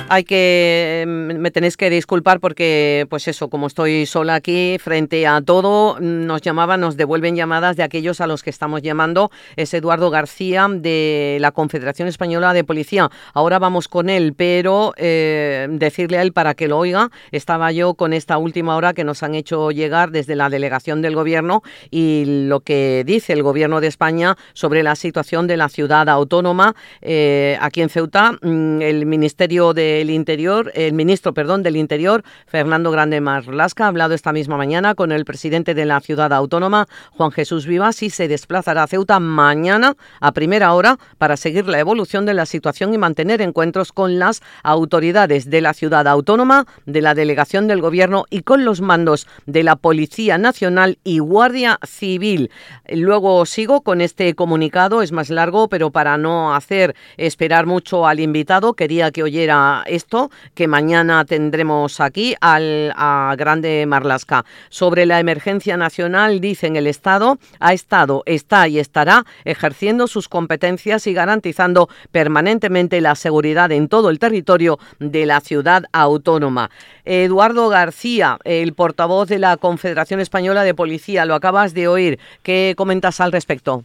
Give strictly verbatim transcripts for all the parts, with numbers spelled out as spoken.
Hay que, me tenéis que disculpar porque, pues eso, como estoy sola aquí, frente a todo, nos llamaban, nos devuelven llamadas de aquellos a los que estamos llamando. Es Eduardo García de la Confederación Española de Policía. Ahora vamos con él, pero eh, decirle a él para que lo oiga. Estaba yo con esta última hora que nos han hecho llegar desde la delegación del Gobierno y lo que dice el Gobierno de España sobre la situación de la ciudad autónoma eh, aquí en Ceuta. El Ministerio del Interior, el ministro, perdón, del Interior, Fernando Grande Marlaska, ha hablado esta misma mañana con el presidente de la ciudad autónoma, Juan Jesús Vivas, y se desplazará a Ceuta mañana a primera hora para seguir la evolución de la situación y mantener encuentros con las autoridades de la ciudad autónoma, de la delegación del Gobierno y con los mandos de la Policía Nacional y Guardia Civil. Luego sigo con este comunicado, es más largo, pero para no hacer esperar mucho al invitado, quería que oyera esto, que mañana tendremos aquí al, a Grande Marlaska. Sobre la emergencia nacional, dicen el Estado ha estado, está y estará ejerciendo sus competencias y garantizando permanentemente la seguridad en todo el territorio de la ciudad autónoma. Eduardo García, el portavoz de la Confederación Española de Policía, lo acabas de oír. ¿Qué comentas al respecto?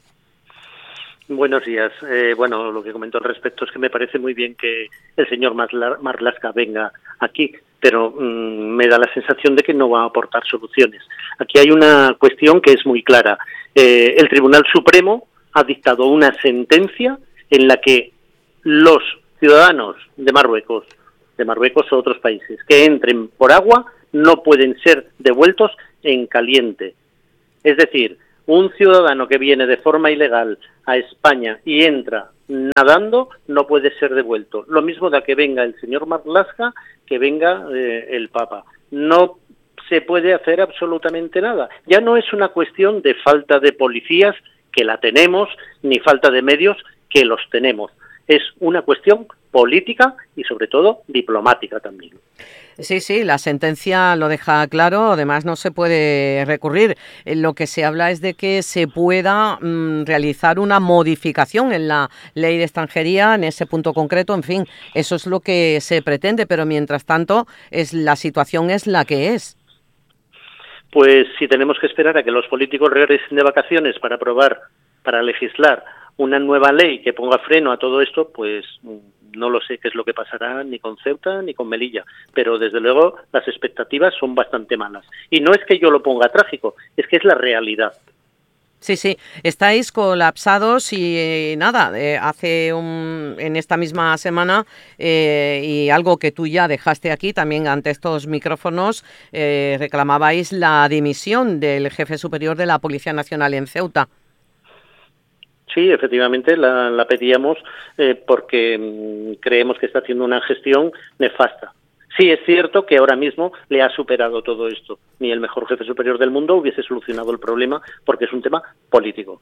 Buenos días. Eh, bueno, lo que comento al respecto es que me parece muy bien que el señor Marlaska venga aquí, pero mmm, me da la sensación de que no va a aportar soluciones. Aquí hay una cuestión que es muy clara. Eh, el Tribunal Supremo ha dictado una sentencia en la que los ciudadanos de Marruecos, de Marruecos o otros países, que entren por agua no pueden ser devueltos en caliente. Es decir, un ciudadano que viene de forma ilegal a España y entra nadando no puede ser devuelto. Lo mismo da que venga el señor Marlaska, que venga eh, el Papa. No se puede hacer absolutamente nada. Ya no es una cuestión de falta de policías, que la tenemos, ni falta de medios, que los tenemos. Es una cuestión política y sobre todo diplomática también. Sí, sí, la sentencia lo deja claro, además no se puede recurrir. Lo que se habla es de que se pueda mmm, realizar una modificación en la ley de extranjería, en ese punto concreto, en fin, eso es lo que se pretende, pero mientras tanto es la situación es la que es. Pues si tenemos que esperar a que los políticos regresen de vacaciones para aprobar, para legislar una nueva ley que ponga freno a todo esto, pues no lo sé qué es lo que pasará ni con Ceuta ni con Melilla, pero desde luego las expectativas son bastante malas. Y no es que yo lo ponga trágico, es que es la realidad. Sí, sí, estáis colapsados y eh, nada, eh, hace un, en esta misma semana eh, y algo que tú ya dejaste aquí también ante estos micrófonos, eh, reclamabais la dimisión del jefe superior de la Policía Nacional en Ceuta. Sí, efectivamente la, la pedíamos eh, porque mmm, creemos que está haciendo una gestión nefasta. Sí, es cierto que ahora mismo le ha superado todo esto. Ni el mejor jefe superior del mundo hubiese solucionado el problema porque es un tema político.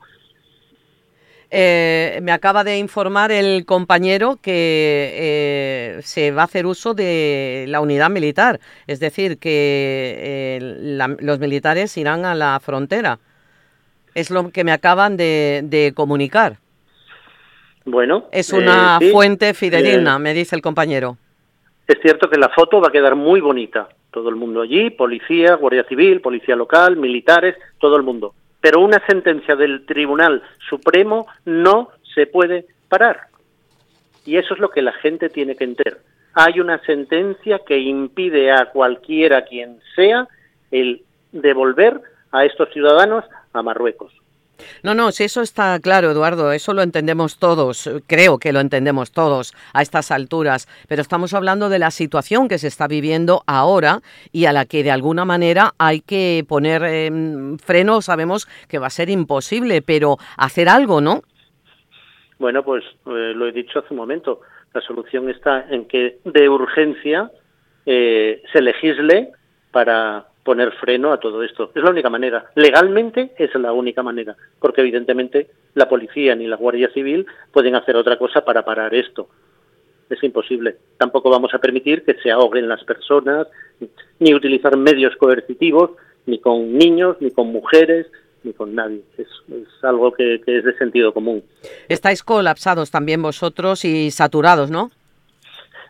Eh, me acaba de informar el compañero que eh, se va a hacer uso de la unidad militar, es decir, que eh, la, los militares irán a la frontera. Es lo que me acaban de, de comunicar. Bueno, es una eh, sí, fuente fidedigna, eh, me dice el compañero. Es cierto que la foto va a quedar muy bonita. Todo el mundo allí, policía, guardia civil, policía local, militares, todo el mundo. Pero una sentencia del Tribunal Supremo no se puede parar. Y eso es lo que la gente tiene que entender. Hay una sentencia que impide a cualquiera, quien sea, el devolver a estos ciudadanos a Marruecos. No, no, si eso está claro, Eduardo, eso lo entendemos todos, creo que lo entendemos todos a estas alturas, pero estamos hablando de la situación que se está viviendo ahora y a la que de alguna manera hay que poner eh, freno. Sabemos que va a ser imposible, pero hacer algo, ¿no? Bueno, pues eh, lo he dicho hace un momento, la solución está en que de urgencia eh, se legisle para poner freno a todo esto. Es la única manera. Legalmente es la única manera, porque evidentemente la policía ni la Guardia Civil pueden hacer otra cosa para parar esto. Es imposible. Tampoco vamos a permitir que se ahoguen las personas, ni utilizar medios coercitivos, ni con niños, ni con mujeres, ni con nadie. Es, es algo que, que es de sentido común. Estáis colapsados también vosotros y saturados, ¿no?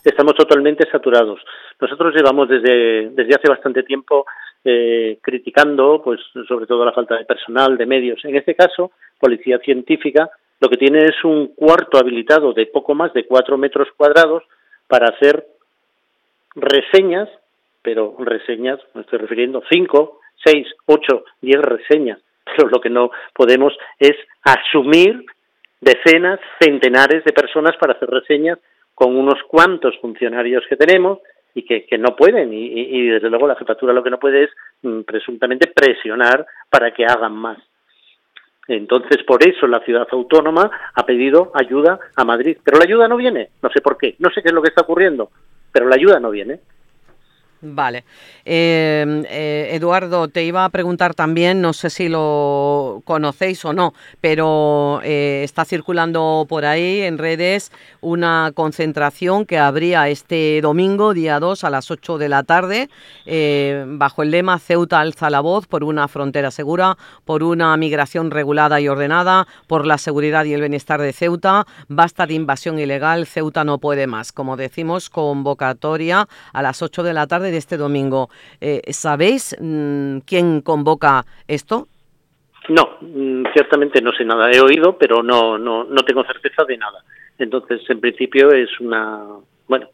estamos totalmente saturados. Nosotros llevamos desde, desde hace bastante tiempo eh, criticando, pues, sobre todo la falta de personal, de medios. En este caso, Policía Científica lo que tiene es un cuarto habilitado de poco más de cuatro metros cuadrados para hacer reseñas, pero reseñas, me estoy refiriendo, cinco, seis, ocho, diez reseñas, pero lo que no podemos es asumir decenas, centenares de personas para hacer reseñas con unos cuantos funcionarios que tenemos y que, que no pueden, y, y, y desde luego la jefatura lo que no puede es mm, presuntamente presionar para que hagan más. Entonces, por eso la ciudad autónoma ha pedido ayuda a Madrid, pero la ayuda no viene, no sé por qué, no sé qué es lo que está ocurriendo, pero la ayuda no viene. Vale. Eh, eh, Eduardo, te iba a preguntar también, no sé si lo conocéis o no, pero eh, está circulando por ahí en redes una concentración que habría este domingo, día dos, a las ocho de la tarde, eh, bajo el lema Ceuta alza la voz por una frontera segura, por una migración regulada y ordenada, por la seguridad y el bienestar de Ceuta, basta de invasión ilegal, Ceuta no puede más. Como decimos, convocatoria a las ocho de la tarde de este domingo. Eh, ¿Sabéis mmm, quién convoca esto? No, ciertamente no sé nada. He oído, pero no, no, no tengo certeza de nada. Entonces, en principio es una, bueno,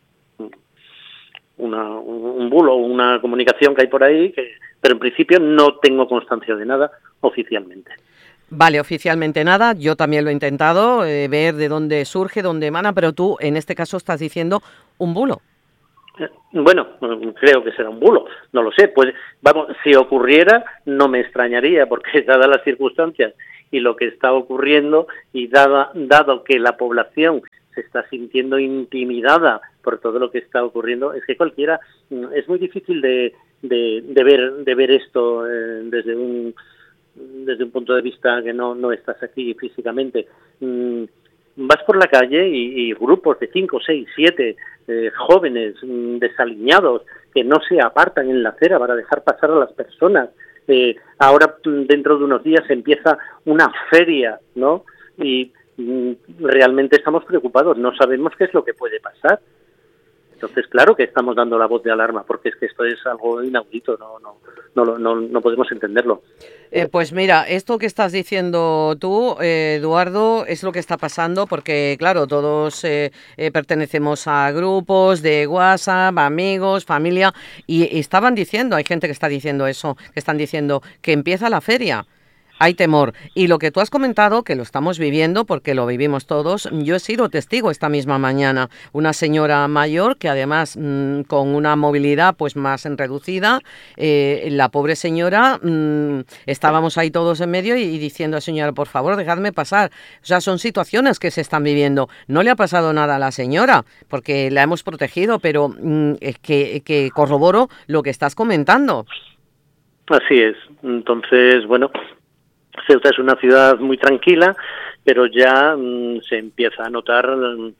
una, un bulo, una comunicación que hay por ahí, que, pero en principio no tengo constancia de nada oficialmente. Vale, oficialmente nada. Yo también lo he intentado, eh, ver de dónde surge, dónde emana, pero tú en este caso estás diciendo un bulo. Bueno, creo que será un bulo, no lo sé. Pues vamos, si ocurriera no me extrañaría, porque dadas las circunstancias y lo que está ocurriendo y dada, dado que la población se está sintiendo intimidada por todo lo que está ocurriendo, es que cualquiera, es muy difícil de, de, de ver de ver esto eh, desde un desde un punto de vista que no no estás aquí físicamente. Mm, vas por la calle y, y grupos de cinco, seis, siete eh, jóvenes mm, desaliñados que no se apartan en la acera para dejar pasar a las personas. Eh, ahora, dentro de unos días, empieza una feria, ¿no? Y mm, realmente estamos preocupados, no sabemos qué es lo que puede pasar. Entonces, claro que estamos dando la voz de alarma, porque es que esto es algo inaudito, no no no no, no podemos entenderlo. Eh, pues mira, esto que estás diciendo tú, eh, Eduardo, es lo que está pasando, porque claro, todos eh, eh, pertenecemos a grupos de WhatsApp, amigos, familia, y, y estaban diciendo, hay gente que está diciendo eso, que están diciendo que empieza la feria. Hay temor. Y lo que tú has comentado, que lo estamos viviendo, porque lo vivimos todos, yo he sido testigo esta misma mañana. Una señora mayor que además mmm, con una movilidad pues más reducida, eh, la pobre señora, mmm, estábamos ahí todos en medio y, y diciendo, señora, por favor, dejadme pasar. O sea, son situaciones que se están viviendo. No le ha pasado nada a la señora, porque la hemos protegido, pero mmm, es que, que corroboro lo que estás comentando. Así es. Entonces, bueno, Ceuta es una ciudad muy tranquila, pero ya mmm, se empieza a notar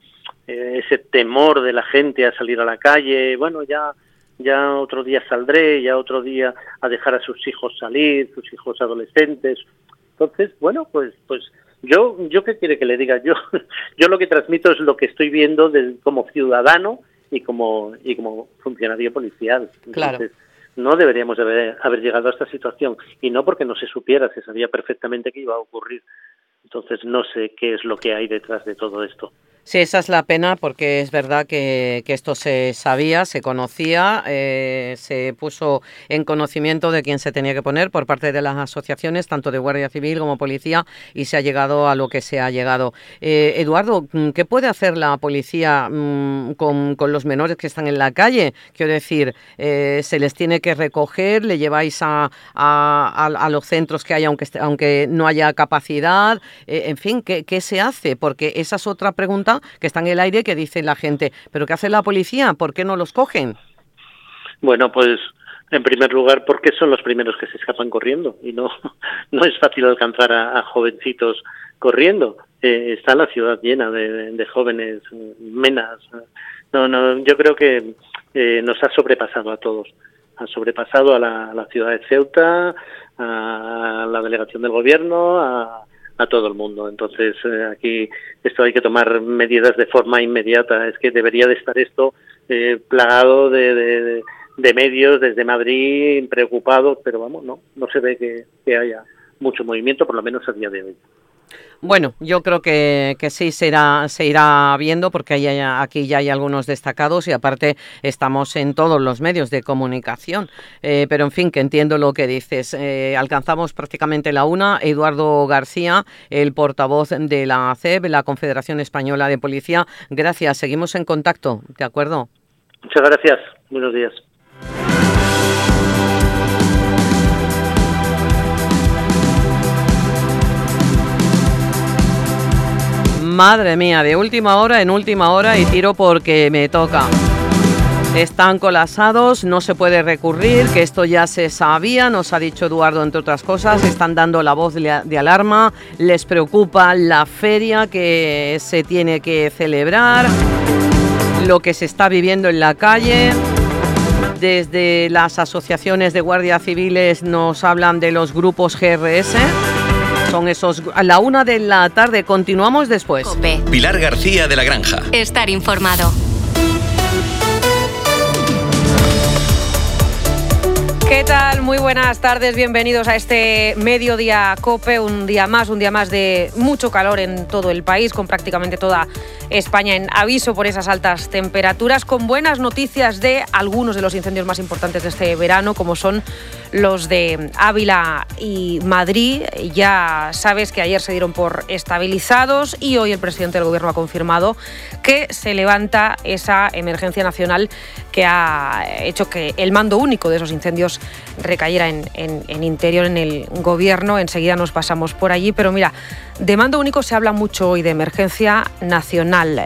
eh, ese temor de la gente a salir a la calle. Bueno, ya ya otro día saldré, ya otro día a dejar a sus hijos salir, sus hijos adolescentes. Entonces, bueno, pues pues yo yo qué quiere que le diga. Yo yo lo que transmito es lo que estoy viendo de, como ciudadano y como y como funcionario policial. Entonces, claro. No deberíamos haber, haber llegado a esta situación, y no porque no se supiera, se sabía perfectamente que iba a ocurrir. Entonces no sé qué es lo que hay detrás de todo esto. Sí, esa es la pena, porque es verdad que, que esto se sabía, se conocía, eh, se puso en conocimiento de quién se tenía que poner por parte de las asociaciones, tanto de Guardia Civil como Policía, y se ha llegado a lo que se ha llegado. Eh, Eduardo, ¿qué puede hacer la policía mmm, con, con los menores que están en la calle? Quiero decir, eh, ¿se les tiene que recoger? ¿Le lleváis a, a, a los centros que hay, aunque, aunque no haya capacidad? Eh, en fin, ¿qué, ¿qué se hace? Porque esa es otra pregunta que está en el aire, que dice la gente, ¿pero qué hace la policía? ¿Por qué no los cogen? Bueno, pues en primer lugar porque son los primeros que se escapan corriendo, y no no es fácil alcanzar a, a jovencitos corriendo. Eh, está la ciudad llena de, de, de jóvenes menas. No, no, yo creo que eh, nos ha sobrepasado a todos. Ha sobrepasado a la, a la ciudad de Ceuta, a la delegación del gobierno, a a todo el mundo. Entonces, eh, aquí esto hay que tomar medidas de forma inmediata. Es que debería de estar esto eh, plagado de, de, de medios desde Madrid, preocupados, pero vamos, no, no se ve que, que haya mucho movimiento, por lo menos a día de hoy. Bueno, yo creo que, que sí se irá, se irá viendo, porque hay, aquí ya hay algunos destacados y aparte estamos en todos los medios de comunicación. Eh, pero en fin, que entiendo lo que dices. Eh, alcanzamos prácticamente la una. Eduardo García, el portavoz de la C E P, la Confederación Española de Policía. Gracias, seguimos en contacto, ¿de acuerdo? Muchas gracias, buenos días. Madre mía, de última hora en última hora y tiro porque me toca. Están colapsados, no se puede recurrir, que esto ya se sabía, nos ha dicho Eduardo, entre otras cosas. Están dando la voz de alarma, les preocupa la feria que se tiene que celebrar, lo que se está viviendo en la calle. Desde las asociaciones de guardias civiles nos hablan de los grupos G R S. Son esos a la una de la tarde. Continuamos después. COPE. Pilar García de la Granja. Estar informado. ¿Qué tal? Muy buenas tardes, bienvenidos a este Mediodía COPE, un día más, un día más de mucho calor en todo el país, con prácticamente toda España en aviso por esas altas temperaturas, con buenas noticias de algunos de los incendios más importantes de este verano, como son los de Ávila y Madrid. Ya sabes que ayer se dieron por estabilizados y hoy el presidente del Gobierno ha confirmado que se levanta esa emergencia nacional que ha hecho que el mando único de esos incendios recayera en, en, en Interior, en el Gobierno. Enseguida nos pasamos por allí, pero mira, de mando único se habla mucho hoy, de emergencia nacional.